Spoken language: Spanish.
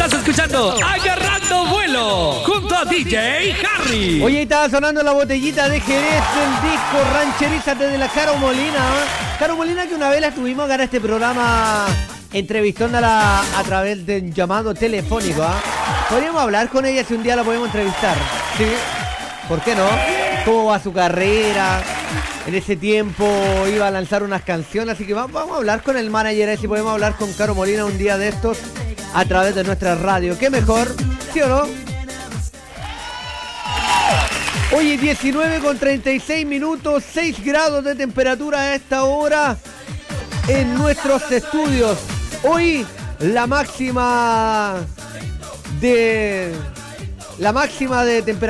Estás escuchando Agarrando Vuelo junto a DJ Harry. Oye, estaba sonando la botellita de Jerez del disco Rancherízate de la Caro Molina. Caro Molina, que una vez la tuvimos acá en este programa entrevistándola a través de un llamado telefónico. Podríamos hablar con ella si un día la podemos entrevistar. Sí, ¿por qué no? ¿Cómo va su carrera? En ese tiempo iba a lanzar unas canciones, así que vamos a hablar con el manager, a ver si podemos hablar con Caro Molina un día de estos a través de nuestra radio. ¿Qué mejor? ¿Sí o no? Oye, 19:36, 6 grados de temperatura a esta hora en nuestros estudios. Hoy la máxima de temperatura